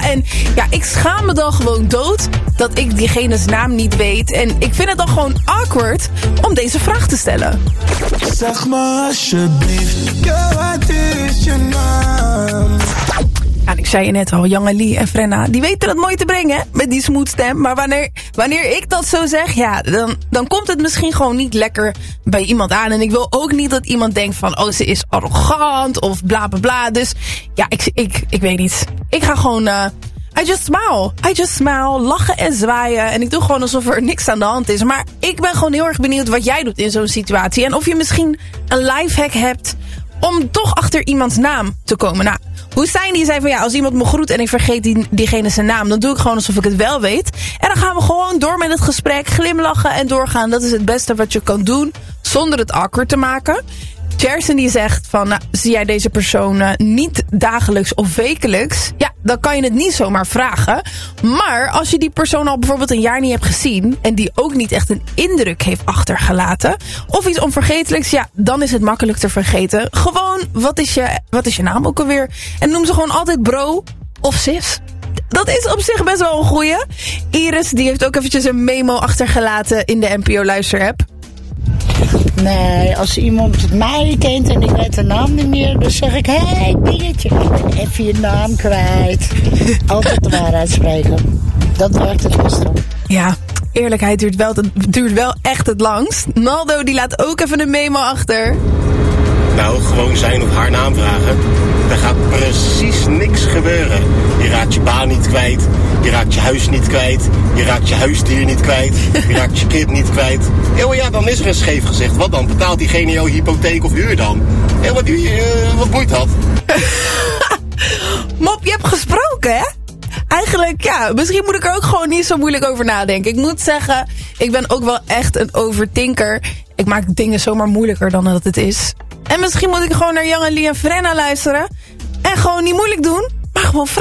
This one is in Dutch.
En ja, ik schaam me dan gewoon dood dat ik diegene's naam niet weet. En ik vind het dan gewoon awkward om deze vraag te stellen. Zeg me alsjeblieft, wat is je naam? Ja, ik zei je net al, Young Ali en Frenna, die weten het mooi te brengen met die smooth stem. Maar wanneer ik dat zo zeg, ja, dan komt het misschien gewoon niet lekker bij iemand aan. En ik wil ook niet dat iemand denkt van, oh, ze is arrogant of bla bla bla. Dus ja, ik weet niet. Ik ga gewoon, I just smile, lachen en zwaaien. En ik doe gewoon alsof er niks aan de hand is. Maar ik ben gewoon heel erg benieuwd wat jij doet in zo'n situatie. En of je misschien een lifehack hebt om toch achter iemands naam te komen. Nou, Hussein die zei van ja, als iemand me groet en ik vergeet diegene zijn naam, dan doe ik gewoon alsof ik het wel weet. En dan gaan we gewoon door met het gesprek, glimlachen en doorgaan. Dat is het beste wat je kan doen zonder het awkward te maken. Jersen die zegt van, nou, zie jij deze persoon niet dagelijks of wekelijks? Ja, dan kan je het niet zomaar vragen. Maar als je die persoon al bijvoorbeeld een jaar niet hebt gezien en die ook niet echt een indruk heeft achtergelaten, of iets onvergetelijks, ja, dan is het makkelijk te vergeten. Gewoon, wat is je naam ook alweer? En noem ze gewoon altijd bro of sis. Dat is op zich best wel een goeie. Iris die heeft ook eventjes een memo achtergelaten in de NPO Luister-app. Nee, als iemand mij kent en ik weet de naam niet meer, dan zeg ik, hey, dingetje, ik ben even je naam kwijt. Altijd de waarheid spreken. Dat werkt het beste. Ja, eerlijkheid duurt wel echt het langst. Naldo die laat ook even een memo achter. Nou, gewoon zijn of haar naam vragen. Er gaat precies niks gebeuren. Je raakt je baan niet kwijt. Je raakt je huis niet kwijt. Je raakt je huisdier niet kwijt. Je raakt je kind niet kwijt. Ja, dan is er een scheef gezicht. Wat dan? Betaalt diegene jouw hypotheek of huur dan? Wat boeit dat? Mop, je hebt gesproken, hè? Eigenlijk, ja, misschien moet ik er ook gewoon niet zo moeilijk over nadenken. Ik moet zeggen, ik ben ook wel echt een overthinker. Ik maak dingen zomaar moeilijker dan dat het is. En misschien moet ik gewoon naar Young Ali en Frenna luisteren. En gewoon niet moeilijk doen, maar gewoon